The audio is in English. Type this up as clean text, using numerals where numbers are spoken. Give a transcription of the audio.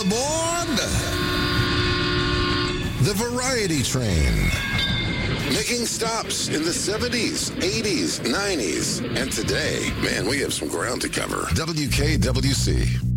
aboard the Variety Train. Making stops in the 70s, 80s, 90s, and today, man, we have some ground to cover. WKWC.